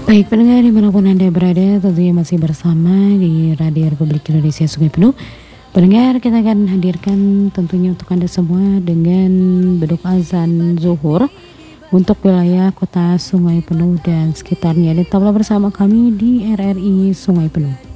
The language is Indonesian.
Baik pendengar dimanapun Anda berada, tentunya masih bersama di Radio Republik Indonesia Sungai Penuh. Pendengar, kita akan hadirkan tentunya untuk Anda semua dengan beduk azan zuhur untuk wilayah kota Sungai Penuh dan sekitarnya. Dan tetaplah bersama kami di RRI Sungai Penuh.